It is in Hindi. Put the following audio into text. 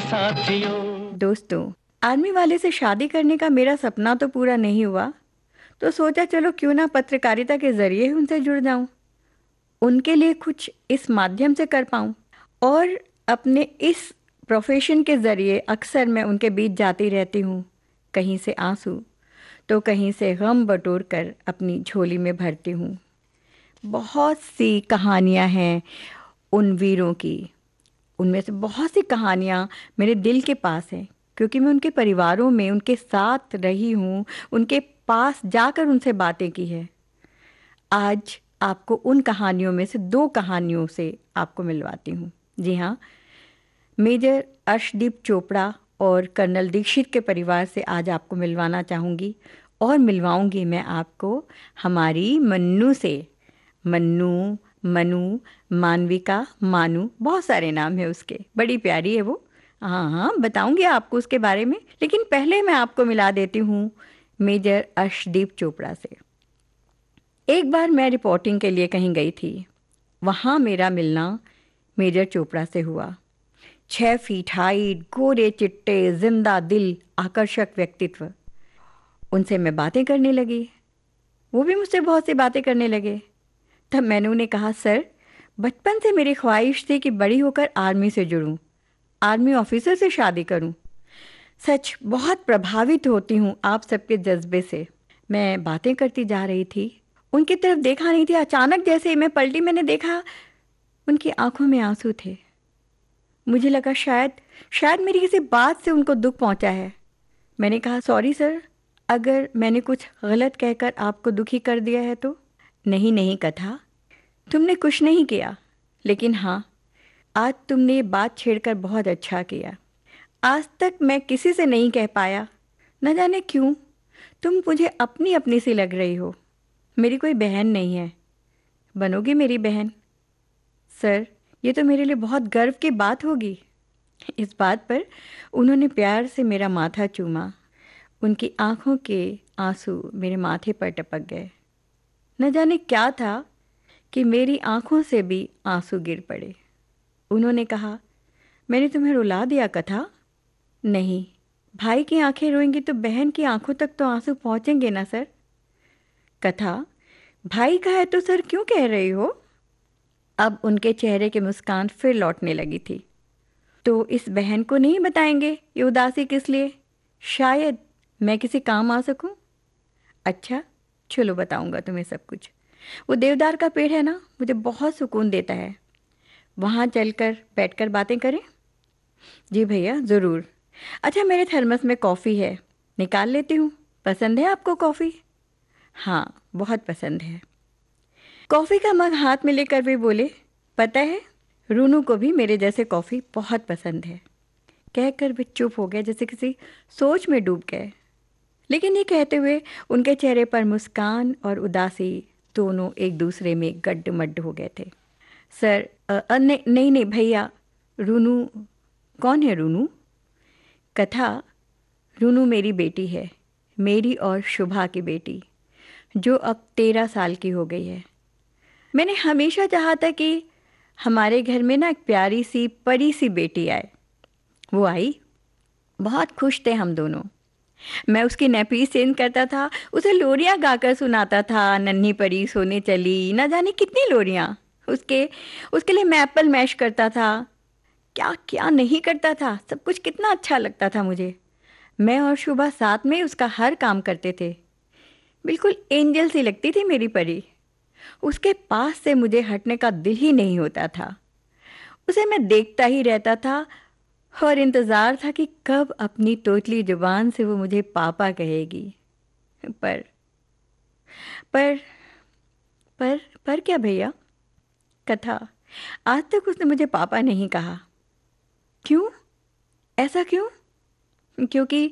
साथियों। दोस्तों, आर्मी वाले से शादी करने का मेरा सपना तो पूरा नहीं हुआ, तो सोचा चलो क्यों ना पत्रकारिता के जरिए ही उनसे जुड़ जाऊं, उनके लिए कुछ इस माध्यम से कर पाऊं। और अपने इस प्रोफेशन के ज़रिए अक्सर मैं उनके बीच जाती रहती हूँ, कहीं से आंसू तो कहीं से गम बटोर कर अपनी झोली में भरती हूँ। बहुत सी कहानियाँ हैं उन वीरों की, उनमें से बहुत सी कहानियाँ मेरे दिल के पास हैं, क्योंकि मैं उनके परिवारों में उनके साथ रही हूँ, उनके पास जाकर उनसे बातें की है। आज आपको उन कहानियों में से दो कहानियों से आपको मिलवाती हूँ। जी हाँ, मेजर अर्शदीप चोपड़ा और कर्नल दीक्षित के परिवार से आज आपको मिलवाना चाहूँगी, और मिलवाऊँगी मैं आपको हमारी मन्नू से। मन्नू, मनु, मानविका, मानू, बहुत सारे नाम है उसके, बड़ी प्यारी है वो। हाँ हाँ, बताऊँगी आपको उसके बारे में, लेकिन पहले मैं आपको मिला देती हूँ मेजर अर्शदीप चोपड़ा से। एक बार मैं रिपोर्टिंग के लिए कहीं गई थी, वहाँ मेरा मिलना मेजर चोपड़ा से हुआ। 6 फीट हाइट, गोरे चिट्टे, जिंदा दिल, आकर्षक व्यक्तित्व। उनसे मैं बातें करने लगी, वो भी मुझसे बहुत सी बातें करने लगे। तब मैंने उन्हें कहा, सर, बचपन से मेरी ख्वाहिश थी कि बड़ी होकर आर्मी से जुड़ूं, आर्मी ऑफिसर से शादी करूं। सच बहुत प्रभावित होती हूँ आप सबके जज्बे से। मैं बातें करती जा रही थी, उनकी तरफ देखा नहीं थी। अचानक जैसे ही मैं पलटी, मैंने देखा उनकी आंखों में आंसू थे। मुझे लगा शायद शायद मेरी किसी बात से उनको दुख पहुंचा है। मैंने कहा, सॉरी सर, अगर मैंने कुछ गलत कहकर आपको दुखी कर दिया है तो। नहीं नहीं कथा, तुमने कुछ नहीं किया, लेकिन हाँ, आज तुमने ये बात छेड़कर बहुत अच्छा किया। आज तक मैं किसी से नहीं कह पाया, न जाने क्यों। तुम मुझे अपनी अपनी सी लग रही हो। मेरी कोई बहन नहीं है, बनोगी मेरी बहन। सर, ये तो मेरे लिए बहुत गर्व की बात होगी। इस बात पर उन्होंने प्यार से मेरा माथा चूमा। उनकी आंखों के आंसू मेरे माथे पर टपक गए। न जाने क्या था कि मेरी आंखों से भी आंसू गिर पड़े। उन्होंने कहा, मैंने तुम्हें रुला दिया कथा? नहीं, भाई की आंखें रोएंगी तो बहन की आंखों तक तो आंसू पहुंचेंगे ना सर। कथा, भाई का है तो सर क्यों कह रही हो? अब उनके चेहरे की मुस्कान फिर लौटने लगी थी। तो इस बहन को नहीं बताएंगे ये उदासी किस लिए? शायद मैं किसी काम आ सकूं। अच्छा, चलो बताऊंगा तुम्हें सब कुछ। वो देवदार का पेड़ है ना, मुझे बहुत सुकून देता है। वहाँ चलकर बैठकर बातें करें? जी भैया, ज़रूर। अच्छा, मेरे थर्मस में कॉफ़ी है, निकाल लेती हूँ। पसंद है आपको कॉफ़ी? हाँ, बहुत पसंद है। कॉफ़ी का मग हाथ में लेकर वे बोले, पता है, रूनू को भी मेरे जैसे कॉफ़ी बहुत पसंद है। कहकर वे चुप हो गए, जैसे किसी सोच में डूब गए। लेकिन ये कहते हुए उनके चेहरे पर मुस्कान और उदासी दोनों एक दूसरे में गड्ढ-मड्ढ हो गए थे। सर, नहीं नहीं नहीं भैया, रूनू कौन है? रूनू? कथा, रूनू मेरी बेटी है, मेरी और शुभा की बेटी, जो अब 13 साल की हो गई है। मैंने हमेशा चाहा था कि हमारे घर में ना एक प्यारी सी परी सी बेटी आए। वो आई, बहुत खुश थे हम दोनों। मैं उसकी नैपी चेंज करता था, उसे लोरियां गाकर सुनाता था, नन्ही परी सोने चली, ना जाने कितनी लोरियां। उसके उसके लिए मैं एप्पल मैश करता था, क्या क्या नहीं करता था, सब कुछ कितना अच्छा लगता था मुझे। मैं और शुभा साथ में उसका हर काम करते थे। बिल्कुल एंजल सी लगती थी मेरी परी। उसके पास से मुझे हटने का दिल ही नहीं होता था। उसे मैं देखता ही रहता था, और इंतज़ार था कि कब अपनी तोतली जुबान से वो मुझे पापा कहेगी। पर पर पर क्या भैया? कथा, आज तक उसने मुझे पापा नहीं कहा। क्यों? ऐसा क्यों? क्योंकि